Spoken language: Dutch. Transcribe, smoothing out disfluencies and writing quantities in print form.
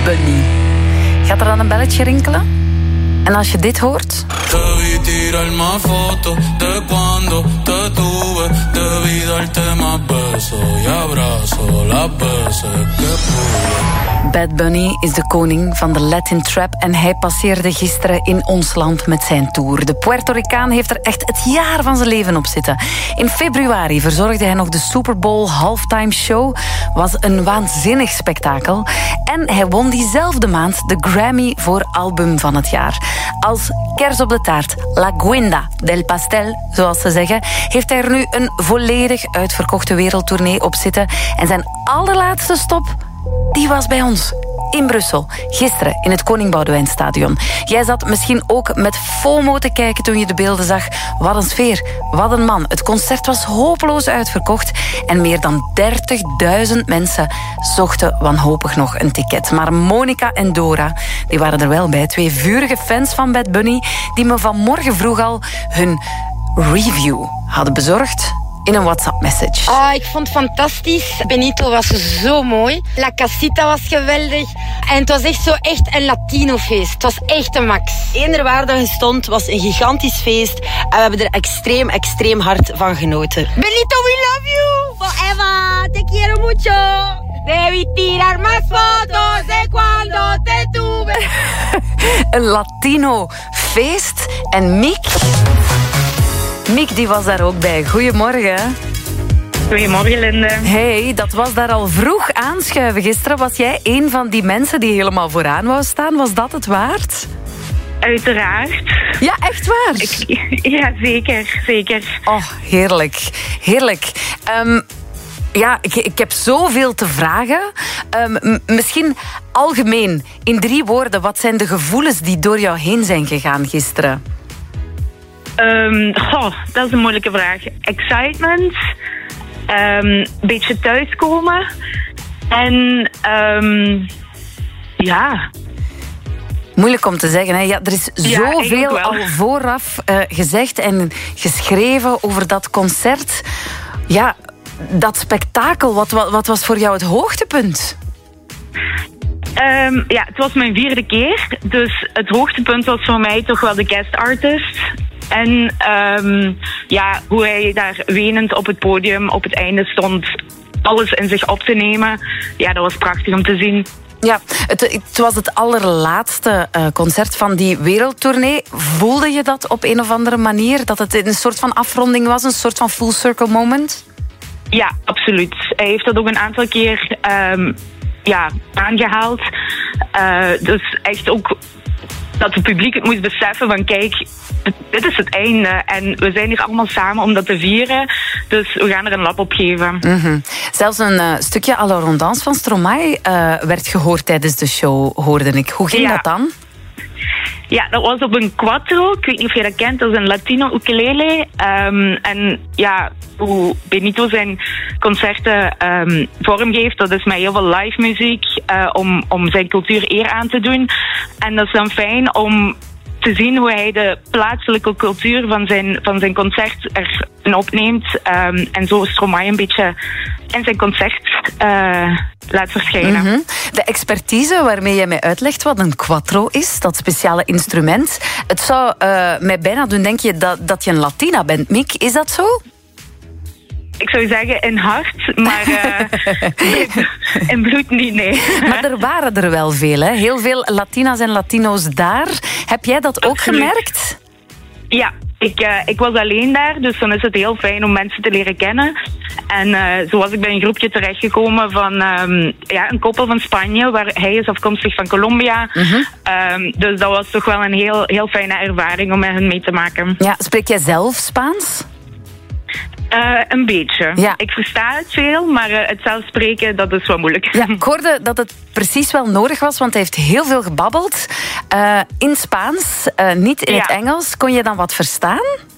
Bunny. Gaat er dan een belletje rinkelen? En als je dit hoort... Bad Bunny is de koning van de Latin Trap en hij passeerde gisteren in ons land met zijn tour. De Puerto Ricaan heeft er echt het jaar van zijn leven op zitten. In februari verzorgde hij nog de Super Bowl halftime show. Was een waanzinnig spektakel. En hij won diezelfde maand de Grammy voor album van het jaar. Als kers op de taart, La Guinda del Pastel, zoals ze zeggen, heeft hij er nu een volledig uitverkochte wereldtournee op zitten. En zijn allerlaatste stop, die was bij ons. In Brussel, gisteren in het Koning Boudewijnstadion. Jij zat misschien ook met FOMO te kijken toen je de beelden zag. Wat een sfeer, wat een man. Het concert was hopeloos uitverkocht en meer dan 30.000 mensen zochten wanhopig nog een ticket. Maar Monica en Dora, die waren er wel bij. 2 vurige fans van Bad Bunny die me vanmorgen vroeg al hun review hadden bezorgd in een WhatsApp-message. Ik vond het fantastisch. Benito was zo mooi. La Casita was geweldig. En het was echt een Latino-feest. Het was echt een max. Eender waar dat je stond, was een gigantisch feest. En we hebben er extreem hard van genoten. Benito, we love you! Forever, te quiero mucho. Debí tirar más fotos de cuando te tuve. Een Latino-feest. En Miek, die was daar ook bij. Goedemorgen. Goedemorgen, Linde. Hey, dat was daar al vroeg aanschuiven gisteren. Was jij een van die mensen die helemaal vooraan wou staan? Was dat het waard? Uiteraard. Ja, echt waar? Ja, zeker. Oh, heerlijk. Ja, ik heb zoveel te vragen. Misschien algemeen, in 3 woorden, wat zijn de gevoelens die door jou heen zijn gegaan gisteren? Dat is een moeilijke vraag. Excitement, beetje thuiskomen en ja. Moeilijk om te zeggen, hè? Ja, er is zoveel al vooraf gezegd en geschreven over dat concert. Ja, dat spektakel, wat was voor jou het hoogtepunt? Het was mijn 4e keer. Dus het hoogtepunt was voor mij toch wel de guest artist. En hoe hij daar wenend op het podium op het einde stond, alles in zich op te nemen. Ja, dat was prachtig om te zien. Ja, het was het allerlaatste concert van die wereldtournee. Voelde je dat op een of andere manier? Dat het een soort van afronding was, een soort van full circle moment? Ja, absoluut. Hij heeft dat ook een aantal keer aangehaald. Dus echt ook dat het publiek het moest beseffen van kijk, dit is het einde en we zijn hier allemaal samen om dat te vieren. Dus we gaan er een lap op geven. Mm-hmm. Zelfs een stukje à la Rondance van Stromae werd gehoord tijdens de show, hoorde ik. Hoe ging dat dan? Ja, dat was op een quattro. Ik weet niet of je dat kent. Dat is een Latino ukulele. En ja, hoe Benito zijn concerten vormgeeft, dat is met heel veel live muziek om zijn cultuur eer aan te doen. En dat is dan fijn om te zien hoe hij de plaatselijke cultuur van zijn concert erin opneemt. En zo Stromae een beetje in zijn concert laat verschijnen. Mm-hmm. De expertise waarmee jij mij uitlegt wat een quattro is, dat speciale instrument. Het zou mij bijna doen denken dat je een Latina bent, Miek. Is dat zo? Ik zou zeggen in hart, maar in bloed niet, nee. Maar er waren er wel veel, hè? Heel veel Latina's en Latino's daar. Heb jij dat ook gemerkt? Ja, ik was alleen daar, dus dan is het heel fijn om mensen te leren kennen. En zo was ik bij een groepje terechtgekomen van een koppel van Spanje, waar hij is afkomstig van Colombia. Mm-hmm. Dus dat was toch wel een heel fijne ervaring om met hen mee te maken. Ja, spreek jij zelf Spaans? Een beetje. Ja. Ik versta het veel, maar het zelf spreken, dat is wel moeilijk. Ja, ik hoorde dat het precies wel nodig was, want hij heeft heel veel gebabbeld. In Spaans, niet in het Engels. Kon je dan wat verstaan?